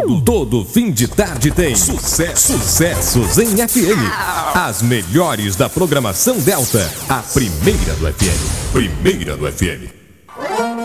Todo fim de tarde tem sucessos em FM. As melhores da programação Delta. A primeira do FM. Primeira do FM.